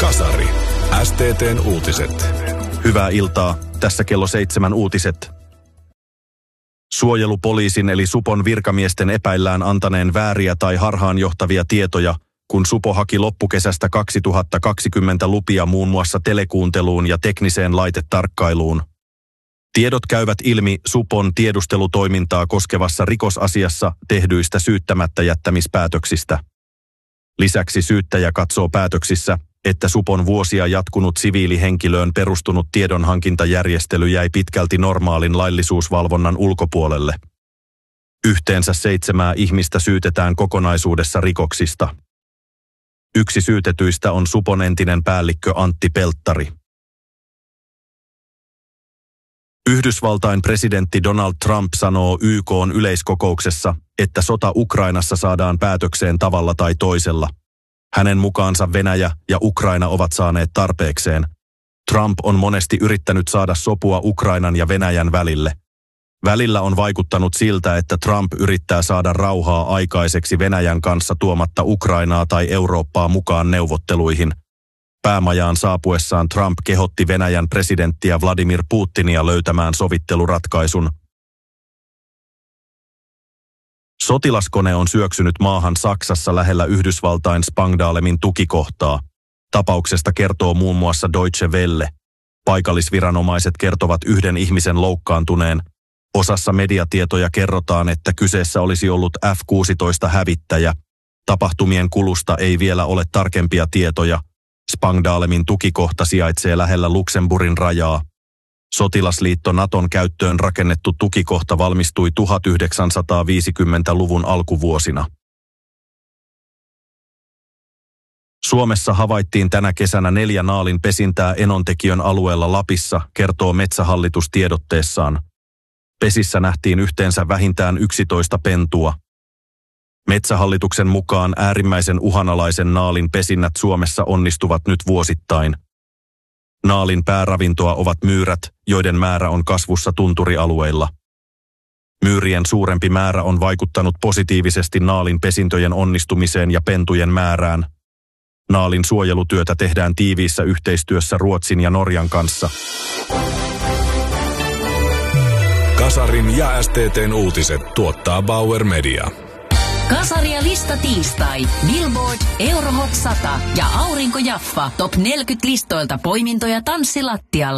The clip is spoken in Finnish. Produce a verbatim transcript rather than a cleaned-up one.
Kasari. S T T:n uutiset. Hyvää iltaa. Tässä kello seitsemän uutiset. Suojelupoliisin eli Supon virkamiesten epäillään antaneen vääriä tai harhaanjohtavia tietoja, kun Supo haki loppukesästä kaksituhattakaksikymmentä lupia muun muassa telekuunteluun ja tekniseen laitetarkkailuun. Tiedot käyvät ilmi Supon tiedustelutoimintaa koskevassa rikosasiassa tehdyistä syyttämättä jättämispäätöksistä. Lisäksi syyttäjä katsoo päätöksissä, että Supon vuosia jatkunut siviilihenkilöön perustunut tiedonhankintajärjestely jäi pitkälti normaalin laillisuusvalvonnan ulkopuolelle. Yhteensä seitsemää ihmistä syytetään kokonaisuudessa rikoksista. Yksi syytetyistä on Supon entinen päällikkö Antti Pelttari. Yhdysvaltain presidentti Donald Trump sanoo Y K:n yleiskokouksessa, että sota Ukrainassa saadaan päätökseen tavalla tai toisella. Hänen mukaansa Venäjä ja Ukraina ovat saaneet tarpeekseen. Trump on monesti yrittänyt saada sopua Ukrainan ja Venäjän välille. Välillä on vaikuttanut siltä, että Trump yrittää saada rauhaa aikaiseksi Venäjän kanssa tuomatta Ukrainaa tai Eurooppaa mukaan neuvotteluihin. Päämajaan saapuessaan Trump kehotti Venäjän presidenttiä Vladimir Putinia löytämään sovitteluratkaisun. Sotilaskone on syöksynyt maahan Saksassa lähellä Yhdysvaltain Spangdalemin tukikohtaa. Tapauksesta kertoo muun muassa Deutsche Welle. Paikallisviranomaiset kertovat yhden ihmisen loukkaantuneen. Osassa mediatietoja kerrotaan, että kyseessä olisi ollut F kuusitoista hävittäjä. Tapahtumien kulusta ei vielä ole tarkempia tietoja. Spangdalemin tukikohta sijaitsee lähellä Luxemburgin rajaa. Sotilasliitto Naton käyttöön rakennettu tukikohta valmistui tuhatyhdeksänsataaviisikymmentäluvun alkuvuosina. Suomessa havaittiin tänä kesänä neljä naalin pesintää Enontekiön alueella Lapissa, kertoo Metsähallitus tiedotteessaan. Pesissä nähtiin yhteensä vähintään yksitoista pentua. Metsähallituksen mukaan äärimmäisen uhanalaisen naalin pesinnät Suomessa onnistuvat nyt vuosittain. Naalin pääravintoa ovat myyrät, joiden määrä on kasvussa tunturialueilla. Myyrien suurempi määrä on vaikuttanut positiivisesti naalin pesintöjen onnistumiseen ja pentujen määrään. Naalin suojelutyötä tehdään tiiviissä yhteistyössä Ruotsin ja Norjan kanssa. Kasarin ja S T T:n uutiset tuottaa Bauer Media. Kasari ja lista tiistai. Billboard, Eurohot sata ja Aurinko Jaffa top neljäkymmentä listoilta poimintoja tanssilattialle.